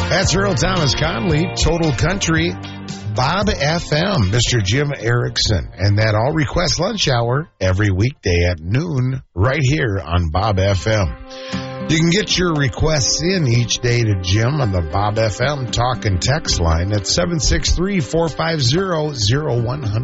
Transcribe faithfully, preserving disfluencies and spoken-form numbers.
That's Earl Thomas Conley, Total Country, Bob F M, Mister Jim Erickson. And that All Request Lunch Hour every weekday at noon right here on Bob F M. You can get your requests in each day to Jim on the Bob F M talk and text line at seven six three, four five zero, zero one zero zero.